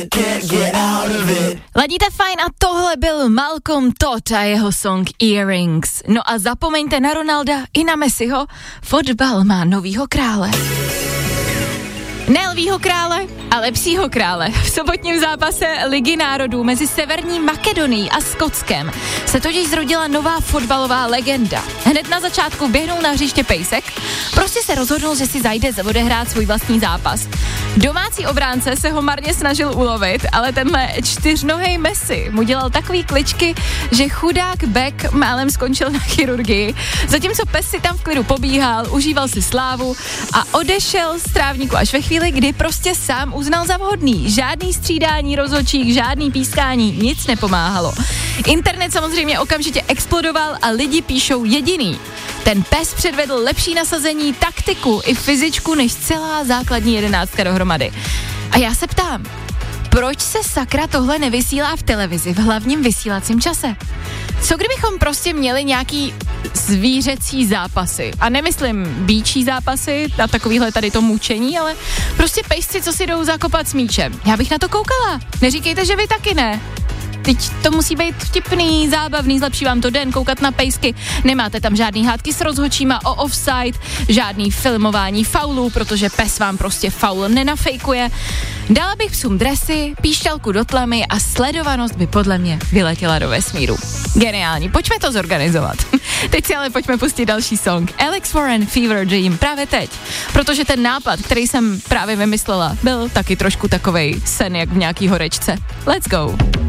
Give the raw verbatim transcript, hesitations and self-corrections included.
Ladíte fajn a tohle byl Malcolm Todd a jeho song Earrings. No a zapomeňte na Ronalda i na Messiho, fotbal má novýho krále. Ne lvýho krále, ale psího krále. V sobotním zápase Ligy národů mezi Severní Makedonií a Skotskem se totiž zrodila nová fotbalová legenda. Hned na začátku běhnul na hřiště pejsek, prostě se rozhodnul, že si zajde odehrát svůj vlastní zápas. Domácí obránce se ho marně snažil ulovit, ale tenhle čtyřnohej Messi mu dělal takový kličky, že chudák Beck málem skončil na chirurgii, zatímco pes si tam v klidu pobíhal, užíval si slávu a odešel z trávníku až ve chvíli, kdy prostě sám uznal za vhodný. Žádný střídání rozhodčích, žádný pískání, nic nepomáhalo. Internet samozřejmě okamžitě explodoval a lidi píšou jediný. Ten pes předvedl lepší nasazení, taktiku i fyzičku než celá základní jedenáctka dohromady. A já se ptám, proč se sakra tohle nevysílá v televizi v hlavním vysílacím čase? Co kdybychom prostě měli nějaký zvířecí zápasy? A nemyslím býčí zápasy a takovýhle tady to mučení, ale prostě pejsci, co si jdou zakopat s míčem. Já bych na to koukala. Neříkejte, že vy taky ne. Teď to musí být vtipný, zábavný, zlepší vám to den, koukat na pejsky. Nemáte tam žádný hádky s rozhodčíma o offside, žádný filmování faulů, protože pes vám prostě faul nenafejkuje. Dala bych psům dresy, píšťalku do tlamy a sledovanost by podle mě vyletěla do vesmíru. Geniální, pojďme to zorganizovat. Teď si ale pojďme pustit další song. Alex Warren, Fever Dream, právě teď. Protože ten nápad, který jsem právě vymyslela, byl taky trošku takovej sen jak v nějaký horečce. Let's go.